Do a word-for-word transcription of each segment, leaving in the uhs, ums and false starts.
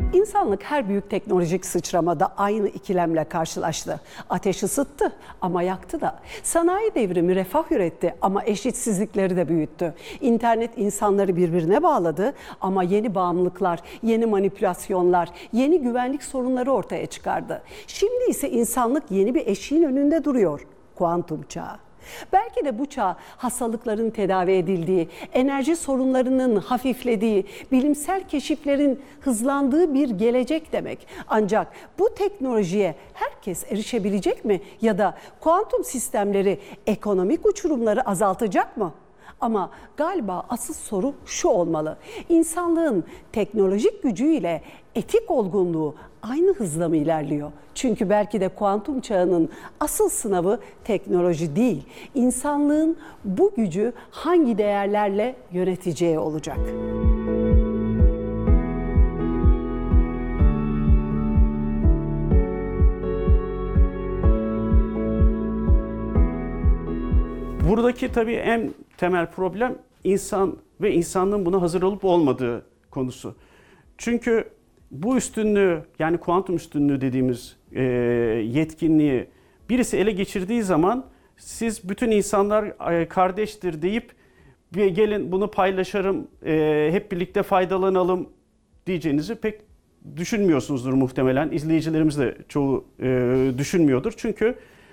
İnsanlık her büyük teknolojik sıçramada aynı ikilemle karşılaştı. Ateş ısıttı ama yaktı da. Sanayi devrimi refah üretti ama eşitsizlikleri de büyüttü. İnternet insanları birbirine bağladı ama yeni bağımlılıklar, yeni manipülasyonlar, yeni güvenlik sorunları ortaya çıkardı. Şimdi ise insanlık yeni bir eşiğin önünde duruyor. Kuantum çağı. Belki de bu çağ hastalıkların tedavi edildiği, enerji sorunlarının hafiflediği, bilimsel keşiflerin hızlandığı bir gelecek demek. Ancak bu teknolojiye herkes erişebilecek mi? Ya da kuantum sistemleri ekonomik uçurumları azaltacak mı? Ama galiba asıl soru şu olmalı. İnsanlığın teknolojik gücüyle etik olgunluğu aynı hızla mı ilerliyor? Çünkü belki de kuantum çağının asıl sınavı teknoloji değil, İnsanlığın bu gücü hangi değerlerle yöneteceği olacak. Buradaki tabii en temel problem insan ve insanlığın buna hazır olup olmadığı konusu. Çünkü bu üstünlüğü, yani kuantum üstünlüğü dediğimiz e, yetkinliği birisi ele geçirdiği zaman siz bütün insanlar e, kardeştir deyip gelin bunu paylaşalım, e, hep birlikte faydalanalım diyeceğinizi pek düşünmüyorsunuzdur muhtemelen. İzleyicilerimiz de çoğu e, düşünmüyordur. Çünkü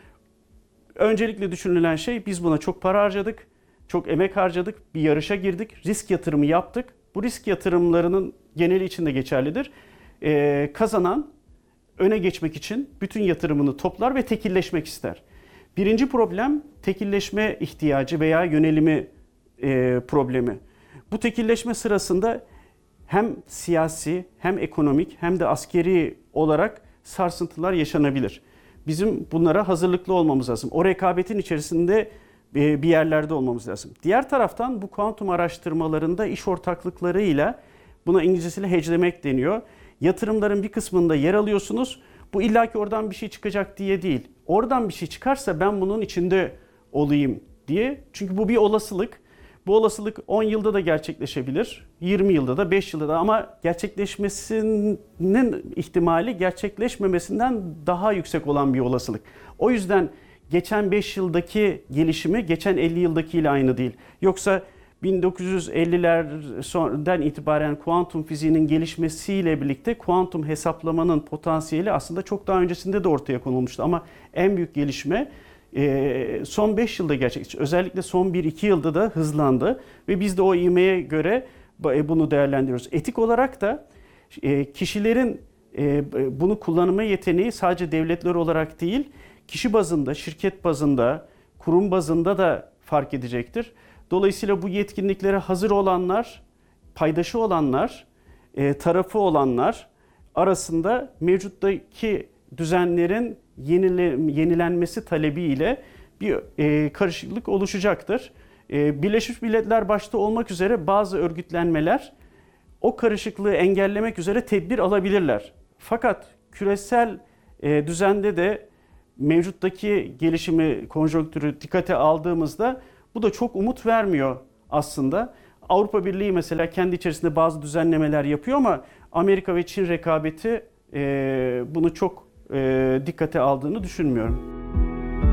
öncelikle düşünülen şey, biz buna çok para harcadık, çok emek harcadık, bir yarışa girdik, risk yatırımı yaptık. Bu risk yatırımlarının geneli için de geçerlidir. Ee, kazanan öne geçmek için bütün yatırımını toplar ve tekilleşmek ister. Birinci problem tekilleşme ihtiyacı veya yönelimi e, problemi. Bu tekilleşme sırasında hem siyasi hem ekonomik hem de askeri olarak sarsıntılar yaşanabilir. Bizim bunlara hazırlıklı olmamız lazım. O rekabetin içerisinde bir yerlerde olmamız lazım. Diğer taraftan bu kuantum araştırmalarında iş ortaklıklarıyla, buna İngilizcesiyle hedgelemek deniyor. Yatırımların bir kısmında yer alıyorsunuz. Bu illaki oradan bir şey çıkacak diye değil. Oradan bir şey çıkarsa ben bunun içinde olayım diye. Çünkü bu bir olasılık. Bu olasılık on yılda da gerçekleşebilir, yirmi yılda da, beş yılda da, ama gerçekleşmesinin ihtimali gerçekleşmemesinden daha yüksek olan bir olasılık. O yüzden geçen beş yıldaki gelişimi geçen elli yıldakiyle aynı değil. Yoksa bin dokuz yüz ellilerden itibaren kuantum fiziğinin gelişmesiyle birlikte kuantum hesaplamanın potansiyeli aslında çok daha öncesinde de ortaya konulmuştu. Ama en büyük gelişme son beş yılda gerçekleşti. Özellikle son bir iki yılda da hızlandı ve biz de o ivmeye göre bunu değerlendiriyoruz. Etik olarak da kişilerin bunu kullanma yeteneği sadece devletler olarak değil, kişi bazında, şirket bazında, kurum bazında da fark edecektir. Dolayısıyla bu yetkinliklere hazır olanlar, paydaşı olanlar, tarafı olanlar arasında mevcuttaki düzenlerin yenile, yenilenmesi talebiyle bir e, karışıklık oluşacaktır. E, Birleşmiş Milletler başta olmak üzere bazı örgütlenmeler o karışıklığı engellemek üzere tedbir alabilirler. Fakat küresel e, düzende de mevcuttaki gelişimi, konjonktürü dikkate aldığımızda bu da çok umut vermiyor aslında. Avrupa Birliği mesela kendi içerisinde bazı düzenlemeler yapıyor ama Amerika ve Çin rekabeti e, bunu çok e, dikkate aldığını düşünmüyorum.